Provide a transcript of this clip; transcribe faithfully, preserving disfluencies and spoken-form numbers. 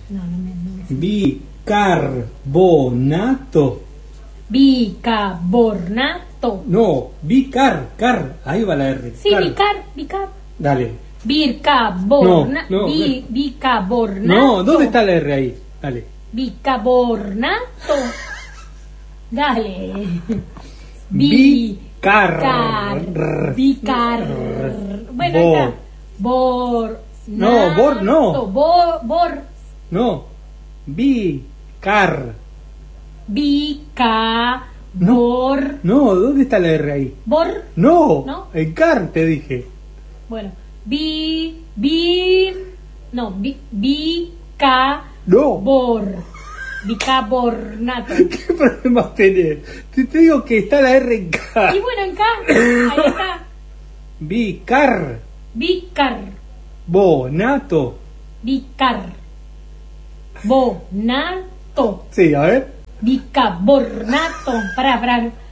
No, no me, no me sé. Bicarbonato. Bicarbonato. No, bicar, car. Ahí va la R. Sí, car. bicar, bicar. Dale. Bicarborna, No, no, bi, bicarbonato. No, ¿dónde está la R ahí? Dale. Bicarbonato. Dale. Bicar. Bicar. Bicar. Bueno, Bo. acá. Bor. No, bor no. Bor. Bor. No. Bicar. Bica. No. Bor. No, ¿dónde está la R ahí? Bor. No. ¿No? En car te dije. Bueno. Bi. Bi. No. Bi. Bica. No. Bor. Bicarbonato. ¿Qué problemas tenés? Te, te digo que está la R en car. Y bueno, acá. Ahí está. Bicar. Bicar. Bonato. Bicar. Bonato. Sí, a ver. Bicarbonato. Pará, pará.